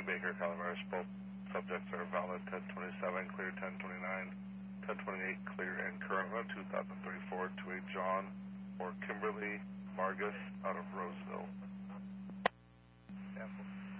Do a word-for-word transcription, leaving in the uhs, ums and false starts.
New Baker, Calaveras. Both subjects are valid. ten twenty-seven, clear. ten twenty-nine, ten twenty-eight, clear and current on two thousand thirty-four to a John or Kimberly Vargas out of Roseville. Yeah.